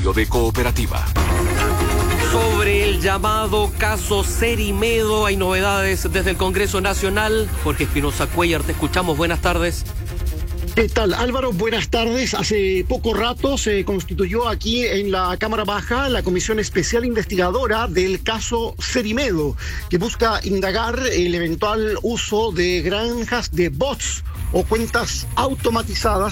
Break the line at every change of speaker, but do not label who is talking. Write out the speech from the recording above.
Radio de Cooperativa.
Sobre el llamado caso Cerimedo hay novedades desde el Congreso Nacional. Jorge Espinosa Cuellar, te escuchamos. Buenas tardes.
¿Qué tal, Álvaro? Buenas tardes. Hace poco rato se constituyó aquí en la Cámara Baja la Comisión Especial Investigadora del caso Cerimedo, que busca indagar el eventual uso de granjas de bots o cuentas automatizadas